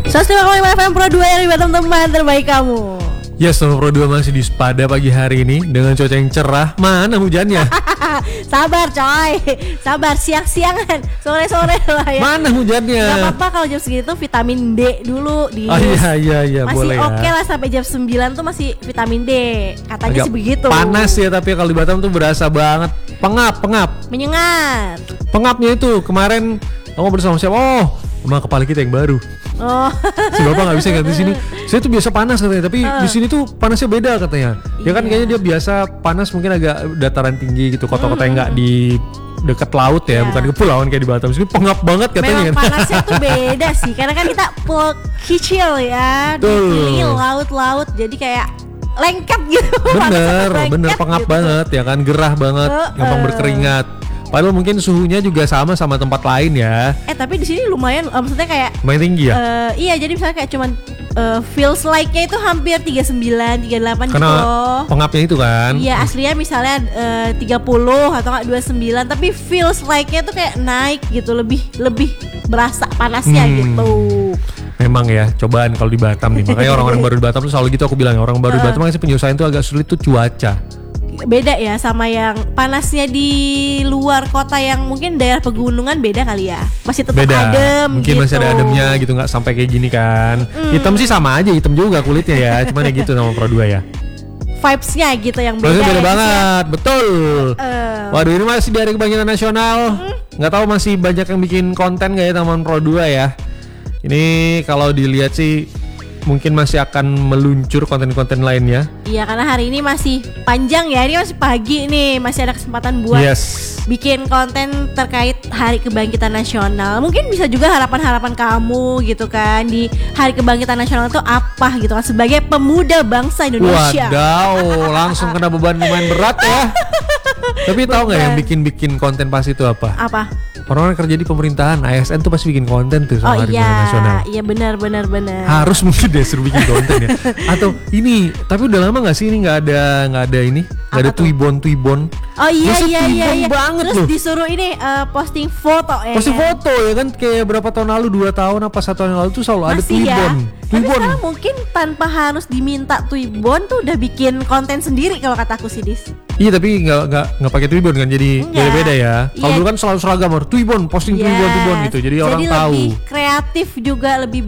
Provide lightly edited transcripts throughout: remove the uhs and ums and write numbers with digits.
105,5 FM Pro 2 yang Batam, teman terbaik kamu. Yes, Pro 2 masih di Sepada pagi hari ini dengan cuaca yang cerah. Mana hujannya? Sabar coy, sabar, siang-siangan, sore-sore lah ya. Mana hujannya? Gak apa-apa kalau jam segitu vitamin D dulu di. Oh iya masih boleh ya. Masih oke lah sampai jam 9 tuh masih vitamin D. Katanya agak sih begitu. Panas ya, tapi kalau di Batam tuh berasa banget pengap. Menyengat. Pengapnya itu kemarin kamu bersama siapa? Oh, sama kepala kita yang baru. Oh. Si bapak nggak bisa ganti sini. Saya tuh biasa panas katanya, tapi di sini tuh panasnya beda katanya. Ya kan kayaknya dia biasa panas mungkin agak dataran tinggi gitu, kota-kota yang nggak di dekat laut ya, bukan kepulauan kayak di Batam. Sini pengap banget katanya. Memang panasnya tuh beda sih, karena kan kita pulau kecil ya, di laut-laut, jadi kayak lengket gitu. Bener pengap gitu. Banget ya kan, gerah banget, gampang berkeringat. Padahal mungkin suhunya juga sama tempat lain ya. Tapi di sini lumayan, maksudnya kayak lumayan tinggi ya. Iya, jadi misalnya kayak cuman feels like-nya itu hampir 39, 38 karena gitu loh. Pengapnya itu kan. Iya, aslinya misalnya 30 atau enggak 29, tapi feels like-nya tuh kayak naik gitu, lebih berasa panasnya gitu. Memang ya, cobaan kalau di Batam nih. Makanya orang-orang baru di Batam tuh selalu gitu aku bilang, orang baru di Batam masih penyelesaian tuh agak sulit tuh cuaca. Beda ya sama yang panasnya di luar kota yang mungkin daerah pegunungan, beda kali ya. Masih tetap adem mungkin gitu. Masih ada ademnya gitu, nggak sampai kayak gini kan. Hitam sih sama aja, hitam juga kulitnya ya. Cuman ya gitu sama Pro 2 ya. Vibes-nya gitu yang beda. Beda banget, betul. Waduh, ini masih di Hari Kebangkitan Nasional. Nggak tahu masih banyak yang bikin konten gak ya teman Pro 2 ya. Ini kalau dilihat sih mungkin masih akan meluncur konten-konten lainnya. Iya, karena hari ini masih panjang ya, ini masih pagi nih, masih ada kesempatan buat bikin konten terkait Hari Kebangkitan Nasional. Mungkin bisa juga harapan-harapan kamu gitu kan di Hari Kebangkitan Nasional itu apa gitu kan, sebagai pemuda bangsa Indonesia. Wadaw, langsung kena beban lumayan berat ya. Tapi tahu nggak yang bikin konten pas itu apa? Apa? Orang-orang kerja di pemerintahan, ASN tuh pasti bikin konten tuh sama Hari Kebangkitan Nasional. Iya benar. Harus mungkin deh suruh bikin konten ya. Atau ini, tapi udah lama nggak sih ini nggak ada ini, nggak ada Twibbon. Oh iya. Banget terus loh. Disuruh ini posting foto ya. Posting foto ya kan, kayak berapa tahun lalu, 2 tahun apa 1 tahun yang lalu tuh selalu ada Twibbon. Tapi sekarang mungkin tanpa harus diminta Twibbon tuh udah bikin konten sendiri kalau kataku sih, Dis. Iya, tapi nggak pakai Twibbon kan, jadi beda-beda ya. Kalau dulu kan selalu seragam, Twibbon, posting Twibbon gitu, jadi orang tahu. Jadi lebih kreatif juga, lebih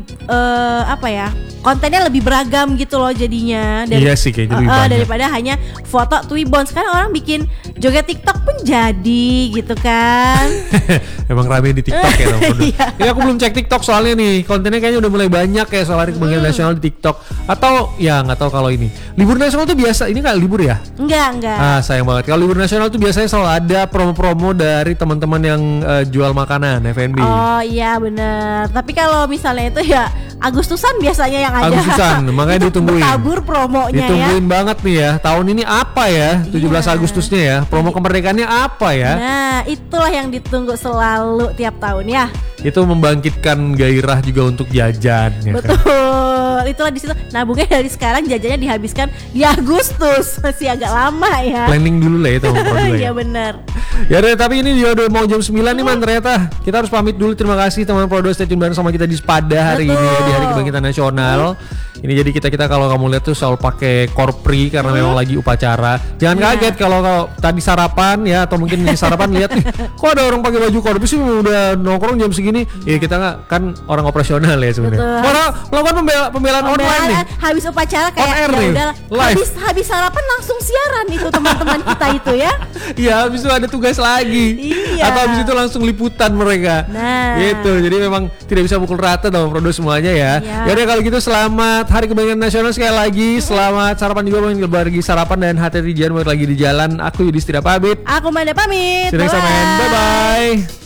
kontennya lebih beragam gitu loh jadinya. Iya sih, kayaknya lebih banyak daripada hanya foto Twibbon. Sekarang orang bikin joget TikTok pun jadi gitu kan. Emang rame di TikTok ya Ini aku belum cek TikTok soalnya nih, kontennya kayaknya udah mulai banyak ya soal Hari Kebangkitan Nasional di TikTok. Atau ya nggak tahu kalau ini libur nasional tuh biasa, ini nggak libur ya? Enggak. Sayang banget. Kalau libur nasional tuh biasanya selalu ada promo-promo dari teman-teman yang jual makanan F&B. Oh iya bener. Tapi kalau misalnya itu ya Agustusan biasanya yang ada. Agustusan, makanya ditungguin. Bertabur promonya ditungguin banget nih ya. Tahun ini apa ya? 17 Agustusnya ya. Promo kemerdekaannya apa ya? Nah, itulah yang ditunggu selalu tiap tahun ya. Itu membangkitkan gairah juga untuk jajan ya. Betul. Kan? Itulah di situ. Nabungnya dari sekarang, jajannya dihabiskan di Agustus. Masih agak lama ya. Planning dulu lah ya teman Pro 2 ya. Iya benar. Ya udah, tapi ini dia udah mau jam 9 nih man, ternyata. Kita harus pamit dulu. Terima kasih teman Pro 2 stay tune bareng sama kita di Sepada hari ini ya, di Hari Kebangkitan Nasional. Ini jadi kita kalau kamu lihat tuh selalu pakai korpri karena memang lagi upacara. Jangan kaget kalau tadi sarapan ya, atau mungkin ini sarapan lihat nih, kok ada orang pakai baju korpri sih udah nongkrong jam segini. Ya kita nggak kan orang operasional ya sebenarnya. Orang melakukan pembelaan online nih. Habis upacara kayak udah habis sarapan langsung siaran itu teman-teman kita itu ya. Iya, habis itu ada tugas lagi. Iya. Atau habis itu langsung liputan mereka. Nah, gitu. Jadi memang tidak bisa pukul rata dong produk semuanya ya. Ya udah kalau gitu, selamat Hari Kebangkitan Nasional sekali lagi. Selamat sarapan juga bagi sarapan dan hati-hati di jalan, balik lagi di jalan. Aku Yudhistira pamit. Aku Manda pamit. Bye bye.